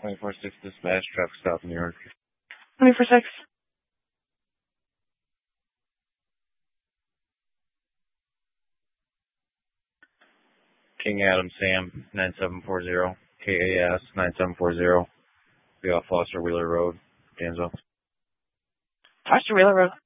24-6 dispatch, traffic stop in New York. 24-6. King Adam Sam, 9740. KAS, 9740. Be off Foster Wheeler Road, Danville. Foster Wheeler Road.